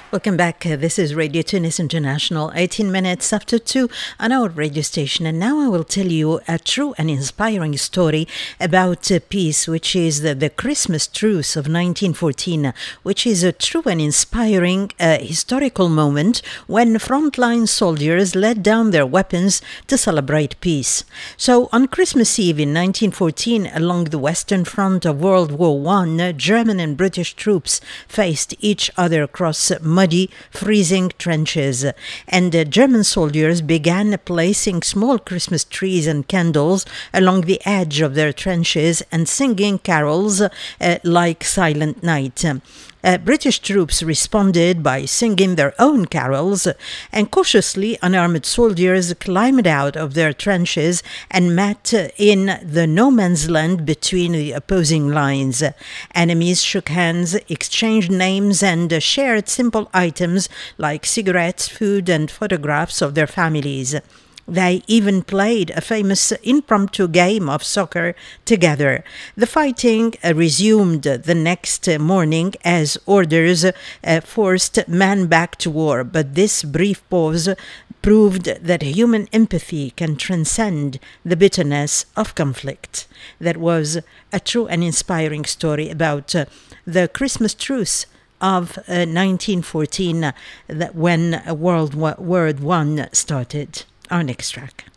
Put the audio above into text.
Welcome back. This is Radio Tunis International, 18 minutes after 2 on our radio station. And now I will tell you a true and inspiring story about peace, which is the Christmas truce of 1914, which is a true and inspiring historical moment when frontline soldiers let down their weapons to celebrate peace. So on Christmas Eve in 1914, along the Western Front of World War I, German and British troops faced each other across muddy, freezing trenches, and German soldiers began placing small Christmas trees and candles along the edge of their trenches and singing carols like Silent Night. British troops responded by singing their own carols, and cautiously unarmed soldiers climbed out of their trenches and met in the no man's land between the opposing lines. Enemies shook hands, exchanged names, and shared simple items like cigarettes, food, and photographs of their families. They even played a famous impromptu game of soccer together. The fighting resumed the next morning as orders forced men back to war, but this brief pause proved that human empathy can transcend the bitterness of conflict. That was a true and inspiring story about the Christmas truce of 1914, that when World War I started. Our next track.